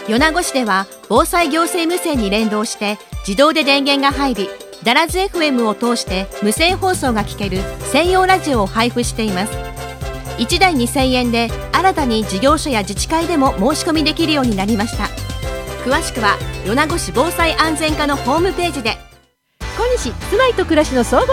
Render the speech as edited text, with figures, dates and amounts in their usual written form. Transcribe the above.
米子市では防災行政無線に連動して自動で電源が入り、ダラズ FM を通して無線放送が聞ける専用ラジオを配布しています。1台2000円で新たに事業所や自治会でも申し込みできるようになりました。詳しくは米子市防災安全課のホームページで。 小西住まいと暮らしの総合